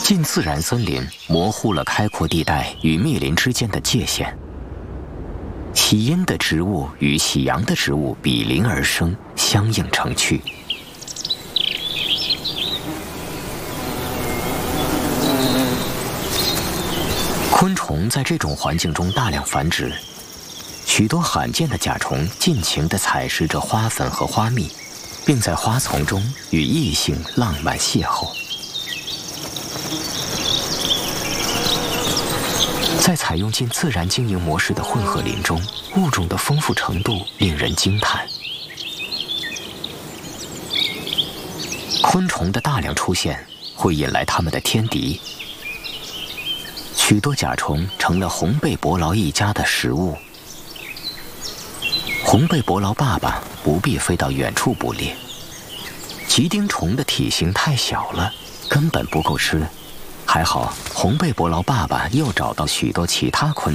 近自然森林模糊了开阔地带与密林之间的界限，喜阴的植物与喜阳的植物比邻而生，相映成趣。昆虫在这种环境中大量繁殖，许多罕见的甲虫尽情地采食着花粉和花蜜，并在花丛中与异性浪漫邂逅。在采用近自然经营模式的混合林中，物种的丰富程度令人惊叹。昆虫的大量出现会引来它们的天敌，许多甲虫成了红背伯劳一家的食物。红背伯劳爸爸不必飞到远处捕猎，吉丁虫的体型太小了，根本不够吃。还好，红背伯劳爸爸又找到许多其他昆